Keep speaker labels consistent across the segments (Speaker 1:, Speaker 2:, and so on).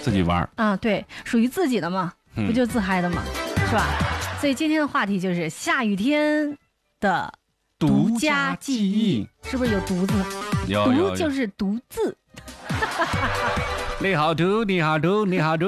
Speaker 1: 自己玩
Speaker 2: 啊，对，属于自己的嘛，不就自嗨的嘛，是吧？所以今天的话题就是下雨天的独家记忆，是不是有独字？独就是独字。
Speaker 1: 你好独，你好独，你好独。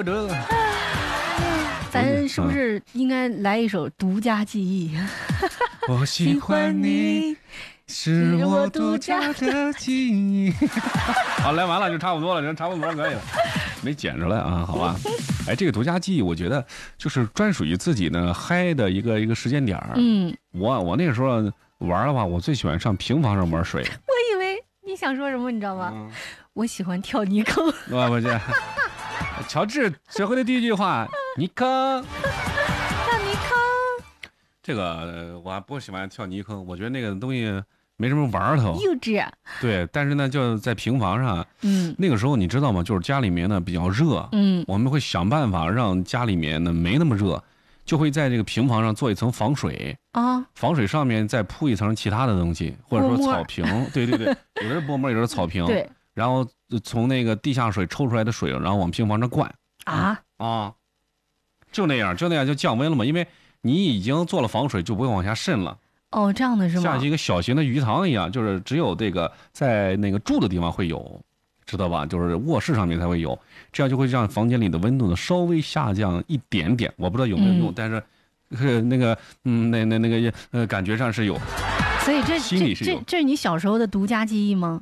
Speaker 2: 咱是不是应该来一首独家记忆？
Speaker 1: 我喜欢你，是我独家的记忆。好，来完了就差不多了，差不多可以了，没剪出来啊，好吧？哎，这个独家记忆，我觉得就是专属于自己的嗨的一个时间点。我那个时候玩的话，我最喜欢上平房上玩水。
Speaker 2: 我以为你想说什么，你知道吗？我喜欢跳泥坑。
Speaker 1: 我去，乔治学会的第一句话，泥坑。
Speaker 2: 跳泥坑。
Speaker 1: 这个我还不喜欢跳泥坑，我觉得那个东西没什么玩头，
Speaker 2: 幼稚。
Speaker 1: 对，但是呢，就在平房上，那个时候你知道吗？就是家里面呢比较热，我们会想办法让家里面呢没那么热，就会在这个平房上做一层防水啊，防水上面再铺一层其他的东西，或者说草坪，对，有的是薄膜，有的是草坪，
Speaker 2: 对，
Speaker 1: 然后从那个地下水抽出来的水，然后往平房上灌啊，就那样就降温了嘛，因为你已经做了防水，就不会往下渗了。
Speaker 2: 哦，这样的是吗？
Speaker 1: 像一个小型的鱼塘一样，就是只有这个在那个住的地方会有，知道吧？就是卧室上面才会有，这样就会让房间里的温度呢稍微下降一点点。我不知道有没有用，但是那个感觉上是有。
Speaker 2: 所以
Speaker 1: 心里是有。
Speaker 2: 这是你小时候的独家记忆吗？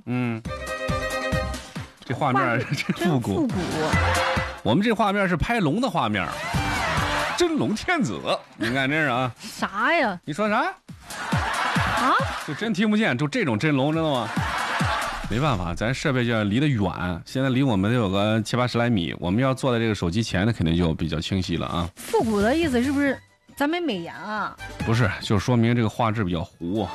Speaker 1: 这画面
Speaker 2: 真复古。
Speaker 1: 我们这画面是拍龙的画面，真龙天子，你看这是啊？
Speaker 2: 啥呀？
Speaker 1: 你说啥？
Speaker 2: 啊？
Speaker 1: 就真听不见，就这种真龙，知道吗？没办法，咱设备就离得远，现在离我们有个70-80来米，我们要坐在这个手机前，那肯定就比较清晰了啊。
Speaker 2: 复古的意思是不是咱没美颜啊？
Speaker 1: 不是，就说明这个画质比较糊。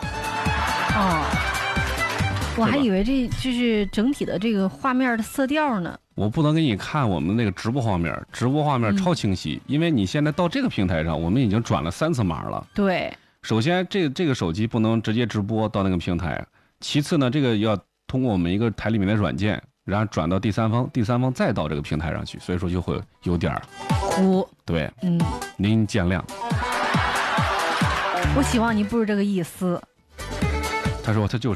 Speaker 2: 我还以为这就是整体的这个画面的色调呢。
Speaker 1: 我不能给你看我们那个直播画面，直播画面超清晰，因为你现在到这个平台上，我们已经转了3次码了。
Speaker 2: 对，
Speaker 1: 首先这个手机不能直接直播到那个平台，其次呢，这个要通过我们一个台里面的软件，然后转到第三方再到这个平台上去，所以说就会有点
Speaker 2: 糊。对，
Speaker 1: 您见谅。
Speaker 2: 我希望你不是这个意思。
Speaker 1: 他说他就是。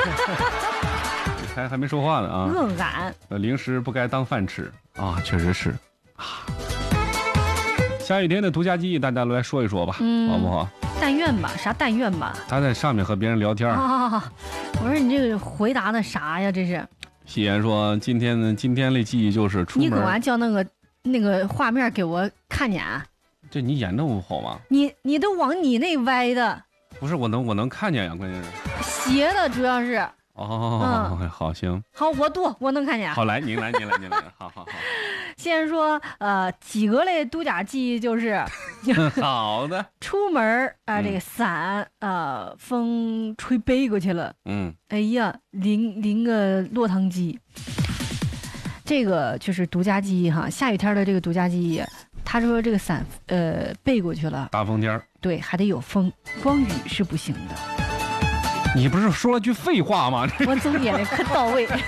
Speaker 1: 还没说话呢啊！
Speaker 2: 恶感。
Speaker 1: 零食不该当饭吃啊，确实是啊。下雨天的独家记忆，大家都来说一说吧，好不好？
Speaker 2: 但愿吧，啥但愿吧？
Speaker 1: 他在上面和别人聊天。
Speaker 2: 我说你这个回答的啥呀？这是。
Speaker 1: 夕颜说今天的记忆就是出门。
Speaker 2: 你干嘛叫那个画面给我看见啊？
Speaker 1: 这你演的不好吗？
Speaker 2: 你都往你那歪的。
Speaker 1: 不是，我能看见呀，关键是。
Speaker 2: 斜的主要是。
Speaker 1: 好，行，
Speaker 2: 好，我能看见。
Speaker 1: 好，来，您来，好。
Speaker 2: 先说几个类独家记忆就是
Speaker 1: 好的，
Speaker 2: 出门这个伞风吹背过去了，哎呀，淋个落汤鸡，这个就是独家记忆哈。下雨天的这个独家记忆，他说这个伞背过去了，
Speaker 1: 大风天，
Speaker 2: 对，还得有风，光雨是不行的。
Speaker 1: 你不是说了句废话吗？
Speaker 2: 我总结的可到位。